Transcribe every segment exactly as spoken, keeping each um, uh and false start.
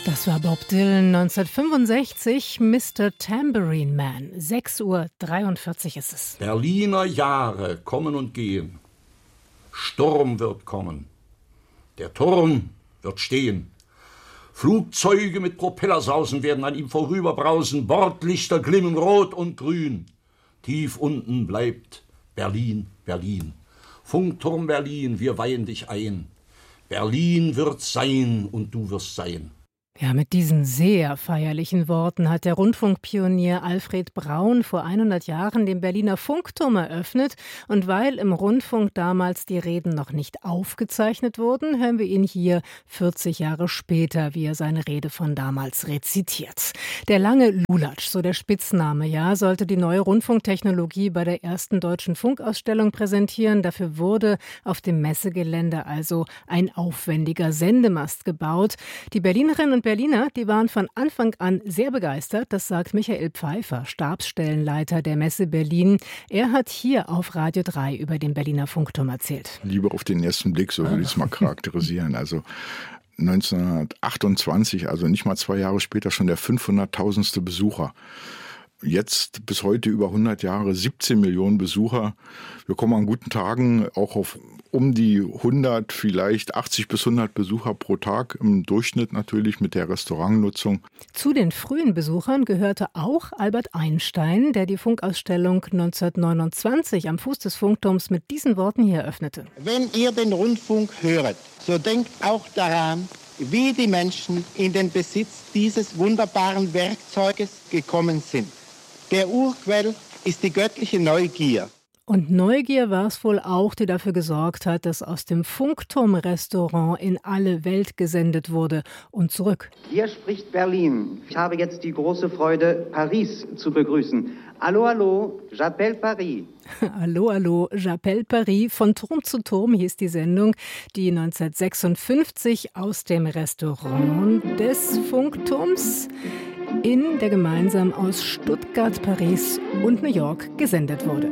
Das war Bob Dylan neunzehnhundertfünfundsechzig, Mister Tambourine Man. sechs Uhr dreiundvierzig ist es. Berliner Jahre kommen und gehen. Sturm wird kommen. Der Turm wird stehen. Flugzeuge mit Propellersausen werden an ihm vorüberbrausen. Bordlichter glimmen rot und grün. Tief unten bleibt Berlin, Berlin. Funkturm Berlin, wir weihen dich ein. Berlin wird sein und du wirst sein. Ja, mit diesen sehr feierlichen Worten hat der Rundfunkpionier Alfred Braun vor hundert Jahren den Berliner Funkturm eröffnet. Und weil im Rundfunk damals die Reden noch nicht aufgezeichnet wurden, hören wir ihn hier vierzig Jahre später, wie er seine Rede von damals rezitiert. Der lange Lulatsch, so der Spitzname, ja, sollte die neue Rundfunktechnologie bei der ersten deutschen Funkausstellung präsentieren. Dafür wurde auf dem Messegelände also ein aufwendiger Sendemast gebaut. Die Berlinerinnen und Berliner, die waren von Anfang an sehr begeistert. Das sagt Michael Pfeiffer, Stabsstellenleiter der Messe Berlin. Er hat hier auf Radio drei über den Berliner Funkturm erzählt. Lieber auf den ersten Blick, so würde ich es mal charakterisieren. Also neunzehnhundertachtundzwanzig, also nicht mal zwei Jahre später, schon der fünfhunderttausendste Besucher. Jetzt bis heute über hundert Jahre, siebzehn Millionen Besucher. Wir kommen an guten Tagen auch auf um die hundert, vielleicht achtzig bis hundert Besucher pro Tag, im Durchschnitt natürlich mit der Restaurantnutzung. Zu den frühen Besuchern gehörte auch Albert Einstein, der die Funkausstellung neunzehnhundertneunundzwanzig am Fuß des Funkturms mit diesen Worten hier eröffnete. Wenn ihr den Rundfunk höret, so denkt auch daran, wie die Menschen in den Besitz dieses wunderbaren Werkzeuges gekommen sind. Der Urquell ist die göttliche Neugier. Und Neugier war es wohl auch, die dafür gesorgt hat, dass aus dem Funkturm-Restaurant in alle Welt gesendet wurde und zurück. Hier spricht Berlin. Ich habe jetzt die große Freude, Paris zu begrüßen. Allô, allô, j'appelle Paris. Allô, allô, j'appelle Paris. Von Turm zu Turm hieß die Sendung, die neunzehnhundertsechsundfünfzig aus dem Restaurant des Funkturms in der gemeinsam aus Stuttgart, Paris und New York gesendet wurde.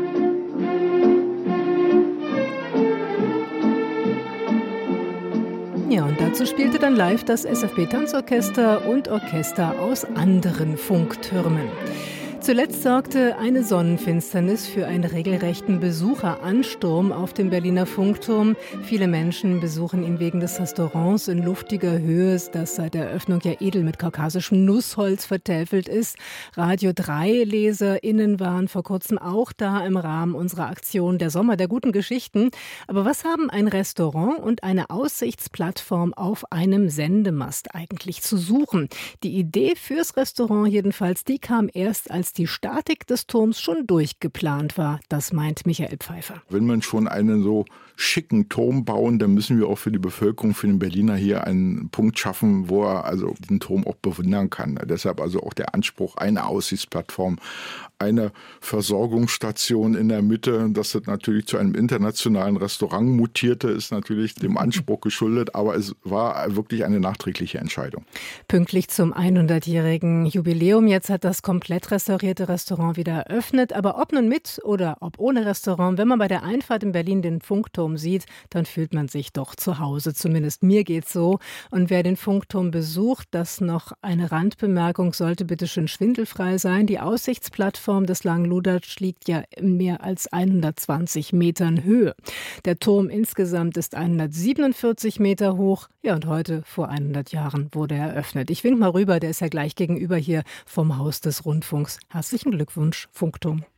Ja, und dazu spielte dann live das S F B-Tanzorchester und Orchester aus anderen Funktürmen. Zuletzt sorgte eine Sonnenfinsternis für einen regelrechten Besucheransturm auf dem Berliner Funkturm. Viele Menschen besuchen ihn wegen des Restaurants in luftiger Höhe, das seit der Eröffnung ja edel mit kaukasischem Nussholz vertäfelt ist. Radio drei LeserInnen waren vor kurzem auch da im Rahmen unserer Aktion Der Sommer der guten Geschichten. Aber was haben ein Restaurant und eine Aussichtsplattform auf einem Sendemast eigentlich zu suchen? Die Idee fürs Restaurant jedenfalls, die kam erst, als die Statik des Turms schon durchgeplant war. Das meint Michael Pfeiffer. Wenn wir schon einen so schicken Turm bauen, dann müssen wir auch für die Bevölkerung, für den Berliner hier einen Punkt schaffen, wo er also den Turm auch bewundern kann. Deshalb also auch der Anspruch, eine Aussichtsplattform, eine Versorgungsstation in der Mitte. Dass das natürlich zu einem internationalen Restaurant mutierte, ist natürlich dem Anspruch geschuldet, aber es war wirklich eine nachträgliche Entscheidung. Pünktlich zum hundertjährigen Jubiläum jetzt hat das komplett restaurierte Restaurant wieder eröffnet. Aber ob nun mit oder ob ohne Restaurant, wenn man bei der Einfahrt in Berlin den Funkturm sieht, dann fühlt man sich doch zu Hause. Zumindest mir geht's so. Und wer den Funkturm besucht, das noch eine Randbemerkung, sollte bitte schön schwindelfrei sein. Die Aussichtsplattform des Langen Lulatsch liegt ja in mehr als hundertzwanzig Metern Höhe. Der Turm insgesamt ist hundertsiebenundvierzig Meter hoch. Ja, und heute, vor hundert Jahren, wurde er eröffnet. Ich wink mal rüber, der ist ja gleich gegenüber hier vom Haus des Rundfunks. Herzlichen Glückwunsch, Funkturm.